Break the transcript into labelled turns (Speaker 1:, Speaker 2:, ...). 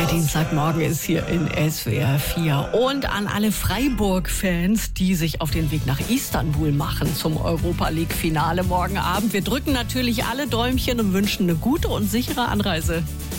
Speaker 1: Dienstagmorgen ist hier in SWR 4. Und an alle Freiburg-Fans, die sich auf den Weg nach Istanbul machen zum Europa-League-Finale morgen Abend. Wir drücken natürlich alle Däumchen und wünschen eine gute und sichere Anreise.